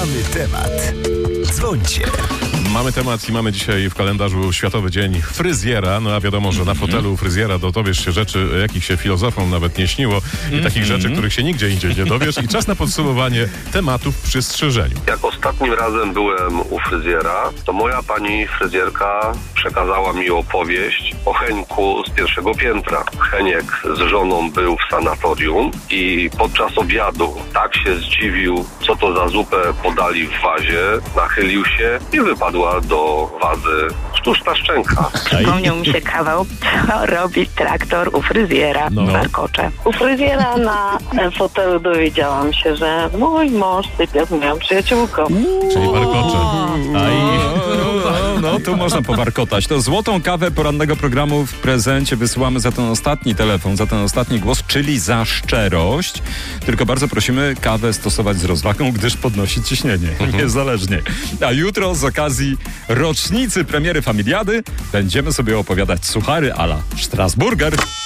Mamy temat. Dzwońcie. Mamy temat i mamy dzisiaj w kalendarzu Światowy Dzień Fryzjera. No a wiadomo, że na fotelu fryzjera dowiesz się rzeczy, jakich się filozofom nawet nie śniło i takich rzeczy, których się nigdzie indziej nie dowiesz. I czas na podsumowanie tematów przy strzyżeniu. Jak ostatnim razem byłem u fryzjera, to moja pani fryzjerka przekazała mi opowieść o Henku z pierwszego piętra. Heniek z żoną był w sanatorium i podczas obiadu tak się zdziwił, co to za zupę podali w wazie, nachylił się i wypadła do wazy sztuczna szczęka. Przypomniał mi się kawał, co robi traktor u fryzjera w warkocze. U fryzjera na fotelu dowiedziałam się, że mój mąż sypia z moją przyjaciółką. Czyli warkocze. No, tu można powarkotać. To złotą kawę porannego programu w prezencie wysyłamy za ten ostatni telefon, za ten ostatni głos, czyli za szczerość. Tylko bardzo prosimy kawę stosować z rozwagą, gdyż podnosi ciśnienie. Niezależnie. A jutro z okazji rocznicy premiery Familiady będziemy sobie opowiadać suchary a la Strasburger.